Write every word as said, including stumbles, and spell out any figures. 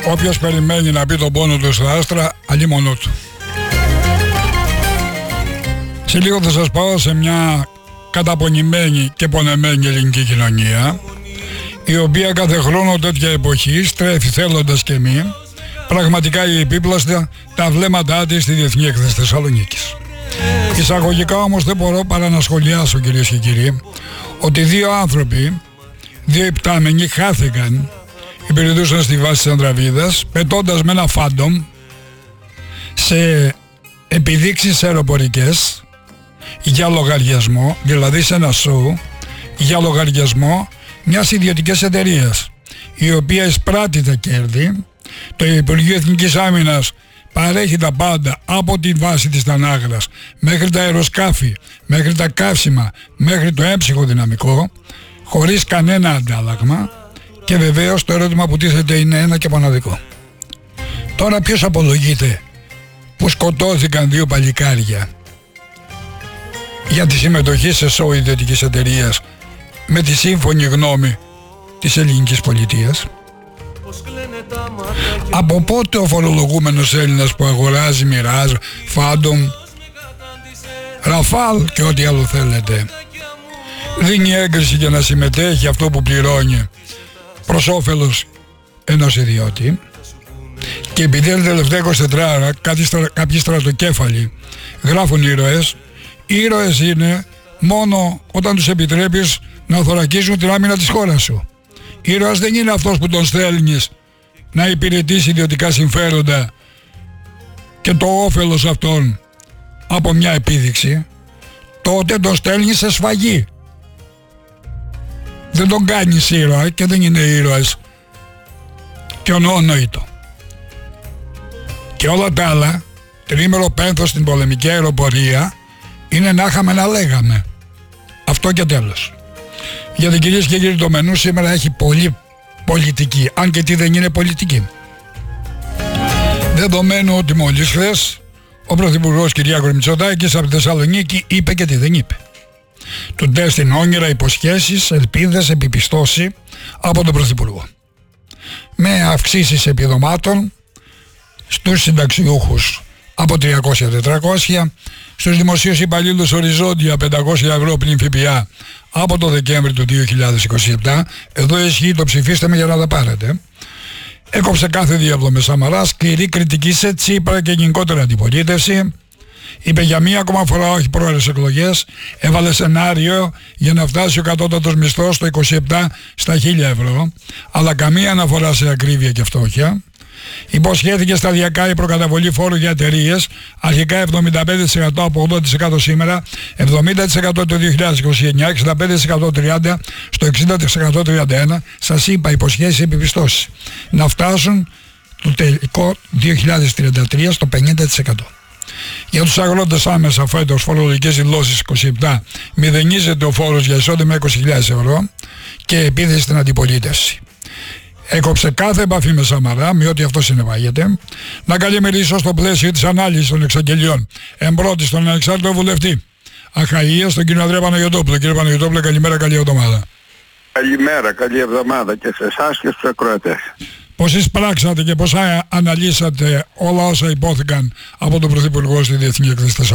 Όποιος περιμένει να πει τον πόνο του στα άστρα, αλίμονό του. Σε λίγο θα σας πάω σε μια καταπονημένη και πονεμένη ελληνική κοινωνία, η οποία κάθε χρόνο τέτοια εποχή στρέφει θέλοντας και μη πραγματικά η επίπλαστα τα βλέμματά της στη Διεθνή Έκθεση Θεσσαλονίκης. Εισαγωγικά όμως δεν μπορώ παρά να σχολιάσω, κυρίες και κύριοι, ότι δύο άνθρωποι, δύο υπτάμενοι, χάθηκαν, υπηρετούσαν στη βάση της Ανδραβίδας, πετώντας με ένα φάντομ σε επιδείξεις αεροπορικές για λογαριασμό, δηλαδή σε ένα σοου, για λογαριασμό μιας ιδιωτικής εταιρείας, η οποία εισπράττει τα κέρδη. Το Υπουργείο Εθνικής Άμυνας παρέχει τα πάντα, από τη βάση της Τανάγρας μέχρι τα αεροσκάφη, μέχρι τα καύσιμα, μέχρι το έμψυχο δυναμικό, χωρίς κανένα αντάλλαγμα. Και βεβαίως το ερώτημα που τίθεται είναι ένα και μοναδικό. Τώρα ποιος απολογείται που σκοτώθηκαν δύο παλικάρια για τη συμμετοχή σε σοου ιδιωτικής εταιρείας με τη σύμφωνη γνώμη της ελληνικής πολιτείας? Από πότε ο φορολογούμενος Έλληνας που αγοράζει Μιράζ, Φάντομ, Ραφάλ και ό,τι άλλο θέλετε δίνει έγκριση για να συμμετέχει αυτό που πληρώνει προς όφελος ενός ιδιώτη? Και επειδή τα τελευταία είκοσι τέσσερις ώρα κάποιοι στρατοκέφαλοι γράφουν ήρωες, ήρωες είναι μόνο όταν τους επιτρέπεις να θωρακίζουν την άμυνα της χώρας σου. Ήρωας δεν είναι αυτός που τον στέλνεις να υπηρετήσει ιδιωτικά συμφέροντα και το όφελος αυτών από μια επίδειξη. Τότε τον στέλνεις σε σφαγή. Δεν τον κάνεις ήρωα και δεν είναι ήρωας και ονόητο. Και όλα τα άλλα, τρίμερο πένθος στην πολεμική αεροπορία, είναι να είχαμε να λέγαμε. Αυτό και τέλος. Γιατί, κυρίες και κύριοι, το μενού σήμερα έχει πολύ πολιτική, αν και τι δεν είναι πολιτική. Δεδομένου ότι μόλις χθες ο Πρωθυπουργός Κυριάκος Μητσοτάκης από τη Θεσσαλονίκη είπε και τι δεν είπε. Του τέστην όνειρα, υποσχέσεις, ελπίδες, επιπιστώσει από τον Πρωθυπουργό. Με αυξήσεις επιδομάτων στους συνταξιούχους από τριακόσια τετρακόσια, στους δημοσίους υπαλλήλους οριζόντια πεντακόσια ευρώ πλην ΦΠΑ από το Δεκέμβρη του δύο χιλιάδες είκοσι επτά. Εδώ ισχύει το ψηφίστε με για να τα πάρετε. Έκοψε κάθε διάβλο Σαμαράς, σκληρή κριτική σε Τσίπρα και γενικότερα αντιπολίτευση. Είπε για μία ακόμα φορά όχι πρόορες εκλογές, έβαλε σενάριο για να φτάσει ο κατώτατος μισθός στο είκοσι επτά στα χίλια ευρώ, αλλά καμία αναφορά σε ακρίβεια και φτώχεια. Υποσχέθηκε σταδιακά η προκαταβολή φόρου για εταιρείες, αρχικά εβδομήντα πέντε τοις εκατό από ογδόντα τοις εκατό σήμερα, εβδομήντα τοις εκατό το δύο χιλιάδες είκοσι εννιά, εξήντα πέντε τοις εκατό τριάντα στο εξήντα τοις εκατό τριάντα ένα. Σας είπα, υποσχέσεις επιπιστώσεις να φτάσουν το τελικό δύο χιλιάδες τριάντα τρία στο πενήντα τοις εκατό. Για τους αγρότες άμεσα φέτος φορολογικές δηλώσεις είκοσι επτά, μηδενίζεται ο φόρος για εισόδημα είκοσι χιλιάδες ευρώ και επίθεση στην αντιπολίτευση. Έκοψε κάθε επαφή με Σαμαρά, με ό,τι αυτό συνεπάγεται. Να καλημερίσω στο πλαίσιο της ανάλυσης των εξαγγελιών εμπρότη στον ανεξάρτητο βουλευτή Αχαΐας, τον κύριο Ανδρέα Παναγιωτόπουλο. Κύριε Παναγιωτόπουλο, καλημέρα, καλή εβδομάδα. Καλημέρα, καλή εβδομάδα και σε εσάς και στους ακροατές. Πώς εισπράξατε και πώς αναλύσατε όλα όσα υπόθηκαν από τον Πρωθυπουργό στη Διεθνή Έκθεση